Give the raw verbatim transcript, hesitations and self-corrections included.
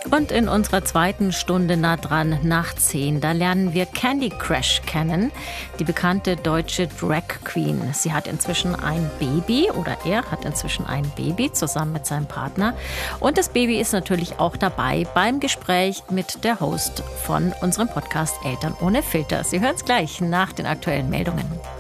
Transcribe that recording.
Und in unserer zweiten Stunde nah dran nach zehn, da lernen wir Candy Crash kennen, die bekannte deutsche Drag Queen. Sie hat inzwischen ein Baby oder er hat inzwischen ein Baby zusammen mit seinem Partner. Und das Baby ist natürlich auch dabei beim Gespräch mit der Host von unserem Podcast Eltern ohne Filter. Sie hören es gleich nach den aktuellen Meldungen.